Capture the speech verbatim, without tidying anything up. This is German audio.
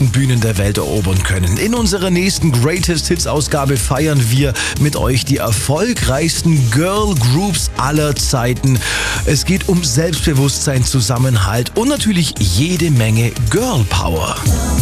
größten Bühnen der Welt erobern können. In unserer nächsten Greatest Hits Ausgabe feiern wir mit euch die erfolgreichsten Girl Groups aller Zeiten. Es geht um Selbstbewusstsein, Zusammenhalt und natürlich jede Menge Girl Power.